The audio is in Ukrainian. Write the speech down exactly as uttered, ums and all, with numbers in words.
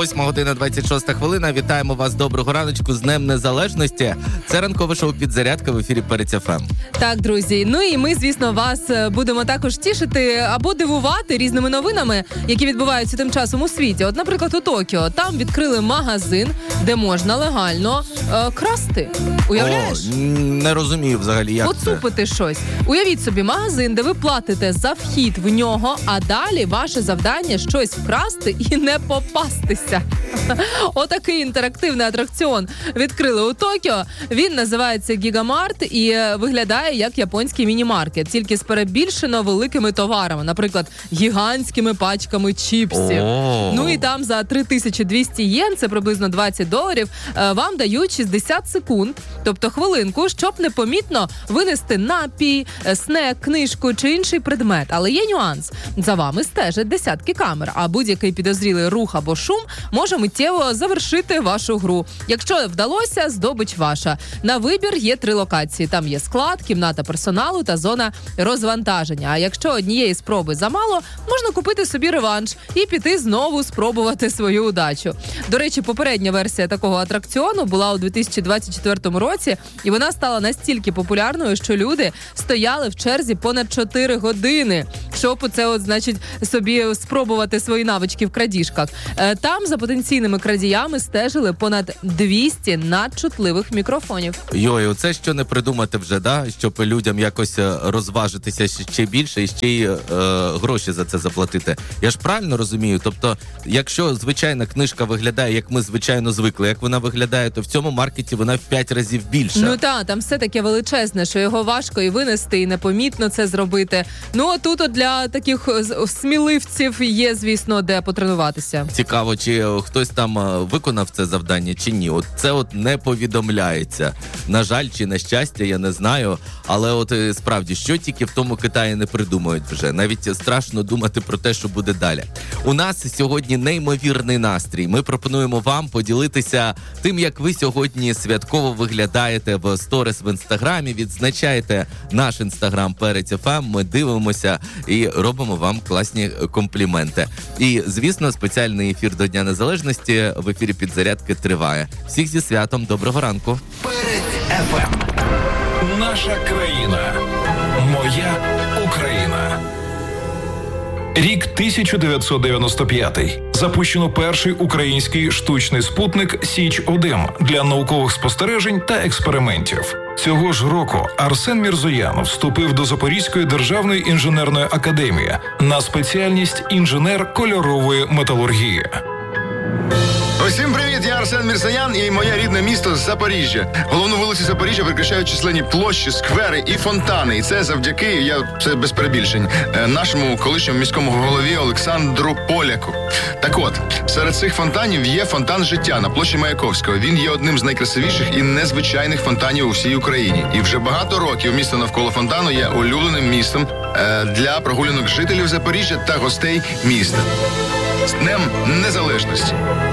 Восьма година, двадцять шоста хвилина. Вітаємо вас, доброго раночку, з Днем Незалежності. Це ранкове шоу «Підзарядка» в ефірі Перець еф ем. Так, друзі. Ну і ми, звісно, вас будемо також тішити або дивувати різними новинами, які відбуваються тим часом у світі. От, наприклад, у Токіо. Там відкрили магазин, де можна легально е, красти. Уявляєш? О, не розумію взагалі, як поцупити це. Щось. Уявіть собі, магазин, де ви платите за вхід в нього, а далі ваше завдання щось вкрасти і не попастися. Отакий інтерактивний атракціон відкрили у Токіо. Він називається Гігамарт і виглядає як японський міні-маркет, тільки з перебільшено великими товарами, наприклад, гігантськими пачками чіпсів. О. Ну і там за три тисячі двісті єн, це приблизно двадцять доларів, вам дають шістдесят секунд, тобто хвилинку, щоб непомітно винести напій, снек, книжку чи інший предмет. Але є нюанс. За вами стежать десятки камер, а будь-який підозрілий рух або шум може миттєво завершити вашу гру. Якщо вдалося, здобич ваша. На вибір є три локації. Там є склад, кімната персоналу та зона розвантаження. А якщо однієї спроби замало, можна купити собі реванш і піти знову спробувати свою удачу. До речі, попередня версія такого атракціону була у дві тисячі двадцять четвертому році, і вона стала настільки популярною, що люди стояли в черзі понад чотири години, щоб це, от, значить, собі спробувати свої навички в крадіжках. Там за потенційними крадіями стежили понад двісті надчутливих мікрофонів. Йой, оце що не придумати вже, да? Щоб людям якось розважитися ще більше і ще й е, гроші за це заплатити. Я ж правильно розумію? Тобто, якщо звичайна книжка виглядає, як ми звичайно звикли, як вона виглядає, то в цьому маркеті вона в п'ять разів більше. Ну так, там все таке величезне, що його важко і винести, і непомітно це зробити. Ну, а тут от для таких сміливців є, звісно, де потренуватися. Цікаво, чи хтось там виконав це завдання, чи ні. От це от не повідомляється. На жаль, чи на щастя, я не знаю. Але от справді, що тільки в тому Китаї не придумають вже. Навіть страшно думати про те, що буде далі. У нас сьогодні неймовірний настрій. Ми пропонуємо вам поділитися тим, як ви сьогодні святково виглядаєте в сторіс в інстаграмі. Відзначаєте наш інстаграм Перець еф ем. Ми дивимося і робимо вам класні компліменти. І, звісно, спеціальний ефір до Дня Незалежності в ефірі «Підзарядки» триває. Всіх зі святом, доброго ранку. Перець еф ем. Наша країна. Моя Україна. Рік тисяча дев'ятсот дев'яносто п'ятий. Запущено перший український штучний спутник Січ один для наукових спостережень та експериментів. Цього ж року Арсен Мірзоян вступив до Запорізької державної інженерної академії на спеціальність інженер кольорової металургії. Усім привіт, я Арсен Мірзоян і моє рідне місто Запоріжжя. Головну вулицю Запоріжжя прикрашають численні площі, сквери і фонтани. І це завдяки, я це без перебільшень, нашому колишньому міському голові Олександру Поляку. Так от, серед цих фонтанів є фонтан «Життя» на площі Маяковського. Він є одним з найкрасивіших і незвичайних фонтанів у всій Україні. І вже багато років місто навколо фонтану є улюбленим містом для прогулянок жителів Запоріжжя та гостей міста. З Днем Незалежності!